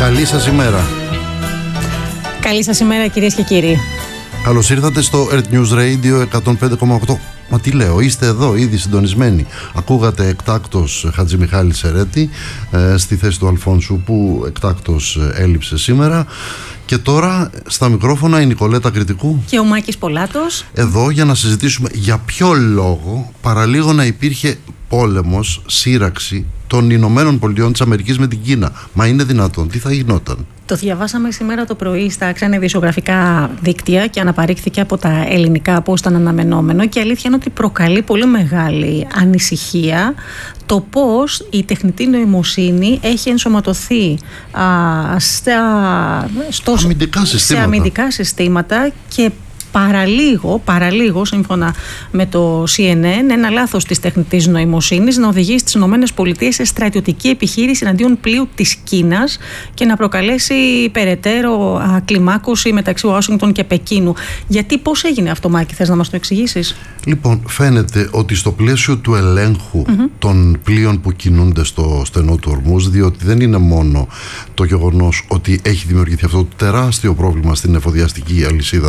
Καλή σας ημέρα. Καλή σας ημέρα, κυρίες και κύριοι. Καλώς ήρθατε στο Earth News Radio 105,8. Μα τι λέω, είστε εδώ ήδη συντονισμένοι. Ακούγατε εκτάκτος Χατζημιχάλη Σερέτη στη θέση του Αλφόνσου, που εκτάκτος έλειψε σήμερα. Και τώρα στα μικρόφωνα η Νικολέτα Κρητικού και ο Μάκης Πολάτος. Εδώ για να συζητήσουμε για ποιο λόγο παραλίγο να υπήρχε πόλεμος, σύραξη των Ηνωμένων Πολιτειών της Αμερικής με την Κίνα. Μα είναι δυνατόν? Τι θα γινόταν? Το διαβάσαμε σήμερα το πρωί στα ξένα ειδησιογραφικά δίκτυα και αναπαρήχθηκε από τα ελληνικά, πώς ήταν αναμενόμενο, και η αλήθεια είναι ότι προκαλεί πολύ μεγάλη ανησυχία το πώς η τεχνητή νοημοσύνη έχει ενσωματωθεί σε αμυντικά συστήματα και παραλίγο, σύμφωνα με το CNN, ένα λάθος της τεχνητής νοημοσύνης να οδηγήσει στις ΗΠΑ σε στρατιωτική επιχείρηση εναντίον πλοίου της Κίνας και να προκαλέσει περαιτέρω κλιμάκωση μεταξύ Ουάσιγκτον και Πεκίνου. Γιατί, πώς έγινε αυτό, Μάκη, θες να μας το εξηγήσεις? Λοιπόν, φαίνεται ότι στο πλαίσιο του ελέγχου των πλοίων που κινούνται στο στενό του Ορμούζ, διότι δεν είναι μόνο το γεγονός ότι έχει δημιουργηθεί αυτό το τεράστιο πρόβλημα στην εφοδιαστική αλυσίδα